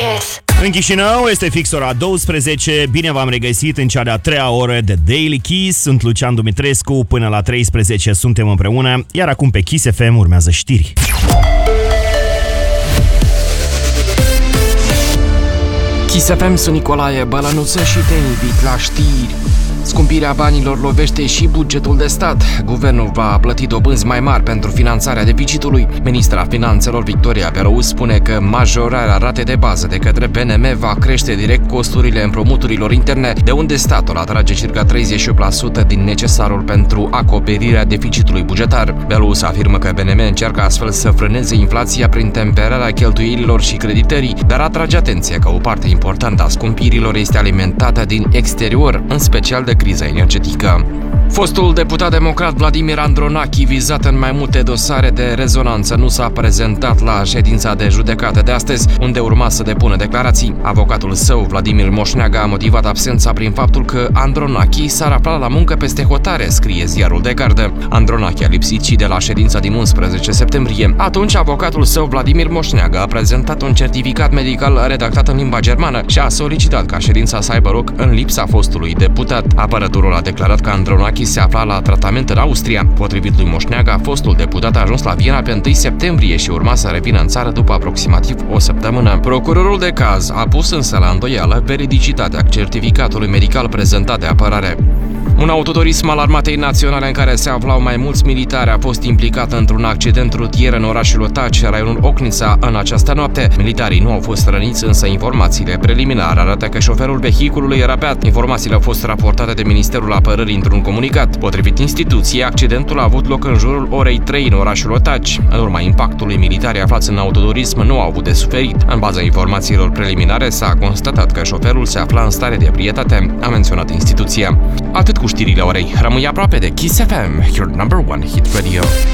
Kiss. În Chișinău este fix ora 12. Bine v-am regăsit în cea de-a treia oră de Daily Kiss. Sunt Lucian Dumitrescu. Până la 13 suntem împreună. Iar acum pe Kiss FM urmează știri. Kiss FM, sunt Nicolae Bălănuță și te invit la știri. Scumpirea banilor lovește și bugetul de stat. Guvernul va plăti dobânzi mai mari pentru finanțarea deficitului. Ministra Finanțelor Victoria Berouz spune că majorarea ratei de bază de către BNM va crește direct costurile împrumuturilor interne, de unde statul atrage circa 38% din necesarul pentru acoperirea deficitului bugetar. Berouz afirmă că BNM încearcă astfel să frâneze inflația prin temperarea cheltuielilor și creditării, dar atrage atenție că o parte importantă a scumpirilor este alimentată din exterior, în special de criza energetică. Fostul deputat democrat Vladimir Andronachi, vizat în mai multe dosare de rezonanță, nu s-a prezentat la ședința de judecată de astăzi, unde urma să depună declarații. Avocatul său, Vladimir Moșneaga, a motivat absența prin faptul că Andronachi s-ar afla la muncă peste hotare, scrie ziarul de gardă. Andronachi a lipsit și de la ședința din 11 septembrie. Atunci, avocatul său, Vladimir Moșneaga, a prezentat un certificat medical redactat în limba germană și a solicitat ca ședința să aibă loc în lipsa fostului deputat. Apărătorul a declarat că Andronachi se afla la tratament în Austria. Potrivit lui Moșneaga, fostul deputat a ajuns la Viena pe 1 septembrie și urma să revină în țară după aproximativ o săptămână. Procurorul de caz a pus însă la îndoială veridicitatea certificatului medical prezentat de apărare. Un autoturism al Armatei Naționale în care se aflau mai mulți militari a fost implicat într-un accident rutier în orașul Otaci, raionul Ocnița, în această noapte. Militarii nu au fost răniți, însă informațiile preliminare arată că șoferul vehiculului era beat. Informațiile au fost raportate de Ministerul Apărării într-un comunicat. Potrivit instituției, accidentul a avut loc în jurul orei 3 în orașul Otaci. În urma impactului, militarii aflați în autoturism nu au avut de suferit. În baza informațiilor preliminare s-a constatat că șoferul se afla în stare de ebrietate, a menționat instituția. Atât cu știrile orei. Rămâi aproape de Kiss FM, your number one hit radio.